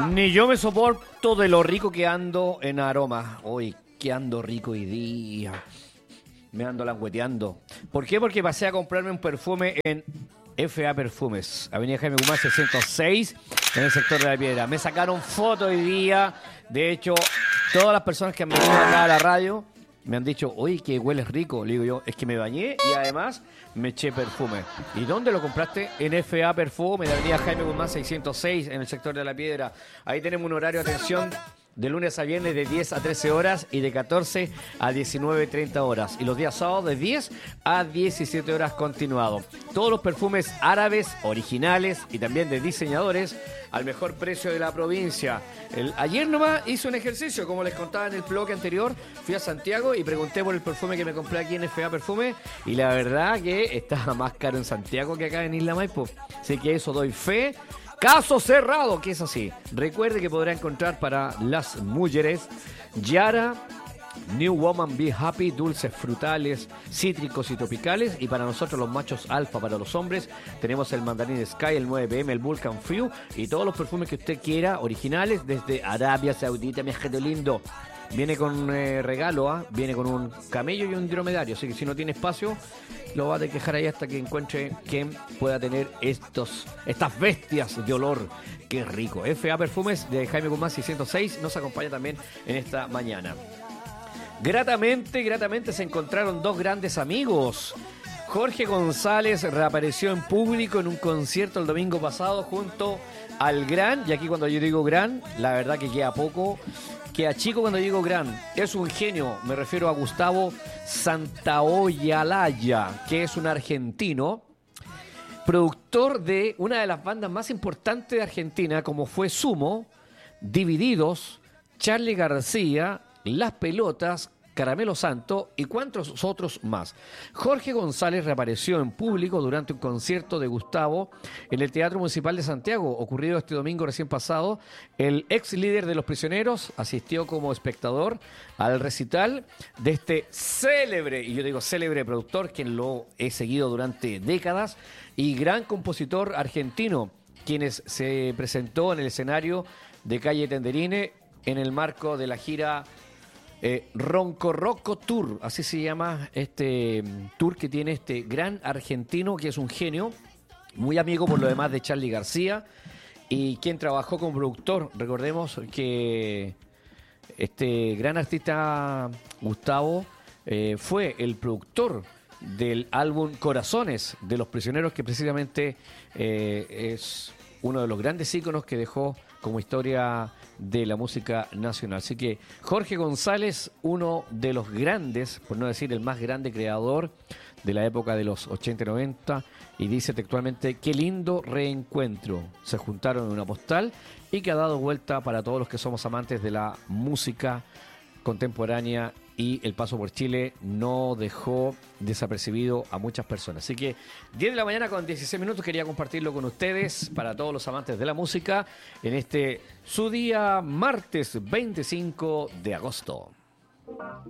Ni yo me soporto de lo rico que ando en aroma. Hoy, que ando rico hoy día. Me ando langueteando. ¿Por qué? Porque pasé a comprarme un perfume en FA Perfumes, Avenida Jaime Guzmán 606, en el sector de La Piedra. Me sacaron fotos hoy día. De hecho, todas las personas que han venido acá a la radio me han dicho, oye, que hueles rico. Le digo yo, es que me bañé y además me eché perfume. ¿Y dónde lo compraste? En FA Perfume, en la Avenida Jaime Guzmán 606, en el sector de La Piedra. Ahí tenemos un horario de atención de lunes a viernes de 10 a 13 horas y de 14 a 19:30 horas. Y los días sábados de 10 a 17 horas continuado. Todos los perfumes árabes, originales y también de diseñadores al mejor precio de la provincia. Ayer nomás hice un ejercicio, como les contaba en el bloque anterior. Fui a Santiago y pregunté por el perfume que me compré aquí en FA Perfume. Y la verdad que estaba más caro en Santiago que acá en Isla Maipo. Así que eso doy fe. Caso cerrado, que es así. Recuerde que podrá encontrar para las mujeres Yara, New Woman Be Happy, dulces frutales, cítricos y tropicales. Y para nosotros los machos alfa, para los hombres, tenemos el Mandarin Sky, el 9PM, el Vulcan Few y todos los perfumes que usted quiera, originales, desde Arabia Saudita, mi gente lindo. Viene con regalo, viene con un camello y un dromedario, así que si no tiene espacio, lo va a dejar ahí hasta que encuentre quien pueda tener estas bestias de olor. Qué rico. FA Perfumes de Jaime Guzmán 606 nos acompaña también en esta mañana. Gratamente se encontraron dos grandes amigos. Jorge González reapareció en público en un concierto el domingo pasado junto al gran, y aquí cuando yo digo gran, la verdad que queda poco, queda chico cuando digo gran, es un genio, me refiero a Gustavo Santaolalla, que es un argentino, productor de una de las bandas más importantes de Argentina, como fue Sumo, Divididos, Charly García, Las Pelotas, Caramelo Santo y cuantos otros más. Jorge González reapareció en público durante un concierto de Gustavo en el Teatro Municipal de Santiago, ocurrido este domingo recién pasado. El ex líder de Los Prisioneros asistió como espectador al recital de este célebre, y yo digo célebre productor, quien lo he seguido durante décadas, y gran compositor argentino, quienes se presentó en el escenario de Calle Tenderine en el marco de la gira Ronco Rocco Tour, así se llama este tour que tiene este gran argentino que es un genio, muy amigo por lo demás de Charly García y quien trabajó como productor. Recordemos que este gran artista Gustavo fue el productor del álbum Corazones de Los Prisioneros, que precisamente es uno de los grandes íconos que dejó como historia de la música nacional. Así que Jorge González, uno de los grandes, por no decir el más grande creador de la época de los 80 y 90, y dice textualmente, qué lindo reencuentro. Se juntaron en una postal y que ha dado vuelta para todos los que somos amantes de la música contemporánea, y el paso por Chile no dejó desapercibido a muchas personas. Así que 10 de la mañana con 16 minutos quería compartirlo con ustedes para todos los amantes de la música en este su día martes 25 de agosto.